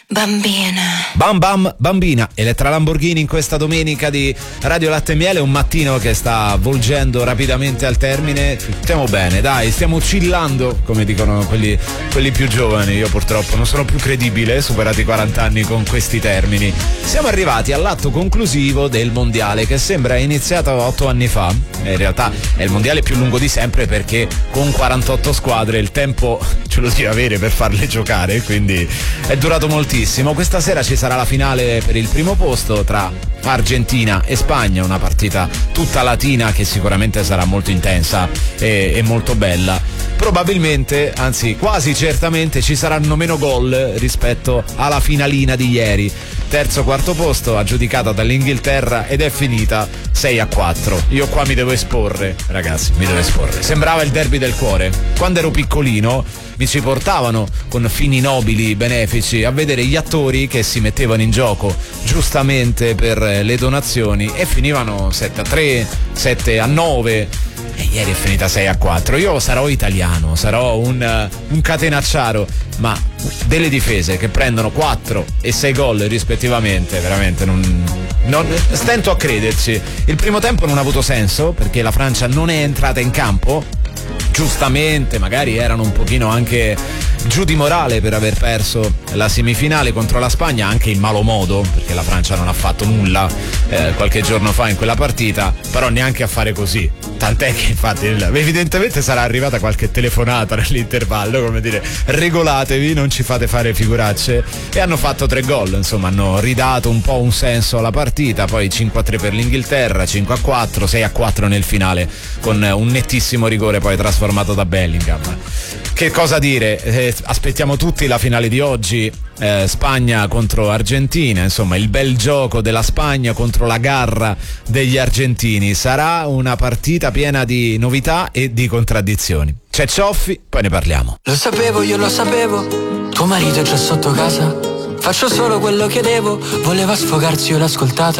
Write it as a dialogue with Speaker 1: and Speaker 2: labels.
Speaker 1: Bambina.
Speaker 2: Bam bam bambina, Elettra Lamborghini in questa domenica di Radio Latte e Miele, un mattino che sta volgendo rapidamente al termine. Stiamo bene, dai, stiamo chillando, come dicono quelli più giovani. Io purtroppo non sono più credibile, superati i 40 anni con questi termini. Siamo arrivati all'atto conclusivo del mondiale, che sembra iniziato 8 anni fa. In realtà è il mondiale più lungo di sempre, perché con 48 squadre il tempo ce lo devi avere per farle giocare, quindi è durato moltissimo. Questa sera ci sarà la finale per il primo posto tra Argentina e Spagna, una partita tutta latina che sicuramente sarà molto intensa e molto bella. Probabilmente, anzi quasi certamente, ci saranno meno gol rispetto alla finalina di ieri. Terzo quarto posto aggiudicata dall'Inghilterra ed è finita 6-4. Io qua mi devo esporre, ragazzi, mi devo esporre. Sembrava il derby del cuore. Quando ero piccolino mi ci portavano con fini nobili benefici a vedere gli attori che si mettevano in gioco giustamente per le donazioni e finivano 7-3, 7-9. E ieri è finita 6-4. Io sarò italiano, sarò un catenacciaro, ma delle difese che prendono 4 e 6 gol rispettivamente, veramente non stento a crederci. Il primo tempo non ha avuto senso perché la Francia non è entrata in campo. Giustamente, magari erano un pochino anche giù di morale per aver perso la semifinale contro la Spagna, anche in malo modo, perché la Francia non ha fatto nulla qualche giorno fa in quella partita, però neanche a fare così. Tant'è che infatti evidentemente sarà arrivata qualche telefonata nell'intervallo, come dire, regolatevi, non ci fate fare figuracce, e hanno fatto 3 gol, insomma hanno ridato un po' un senso alla partita. Poi 5-3 per l'Inghilterra, 5-4, 6-4 nel finale con un nettissimo rigore poi trasformato da Bellingham. Che cosa dire? Aspettiamo tutti la finale di oggi, Spagna contro Argentina, insomma il bel gioco della Spagna contro la garra degli argentini. Sarà una partita piena di novità e di contraddizioni. C'è Cioffi, poi ne parliamo.
Speaker 3: Lo sapevo, io lo sapevo, tuo marito è già sotto casa, faccio solo quello che devo, voleva sfogarsi, io l'ho ascoltata.